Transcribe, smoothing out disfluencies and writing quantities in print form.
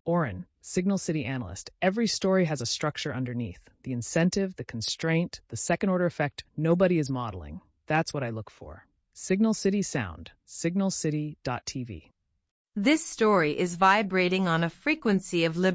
Oren, Signal City analyst. Every story has a structure underneath. The incentive, the constraint, the second-order effect nobody is modeling. That's what I look for. Signal City Sound, signalcity.tv. This story is vibrating on a frequency of liberation.